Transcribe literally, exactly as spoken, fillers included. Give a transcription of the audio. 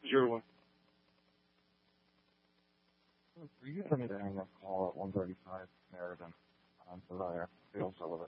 Zero one. Were you having to hang that call at one thirty-five Meriden on Desire Fields over